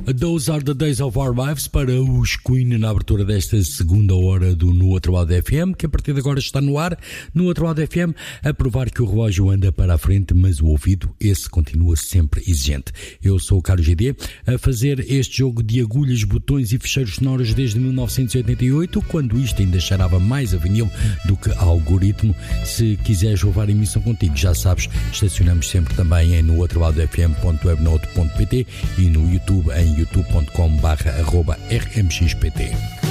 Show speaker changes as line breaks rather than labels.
Those are the days of our lives para os Queen na abertura desta segunda hora do No Outro Lado FM, que a partir de agora está no ar, No Outro Lado FM, a provar que o relógio anda para a frente, mas o ouvido, esse continua sempre exigente. Eu sou o Carlos GD, a fazer este jogo de agulhas, botões e fecheiros sonoros desde 1988, quando isto ainda cheirava mais a vinil do que a algoritmo. Se quiseres levar a emissão contigo, já sabes, estacionamos sempre também em nooutrodafm.webnote.pt e no YouTube em youtube.com/rmxpt.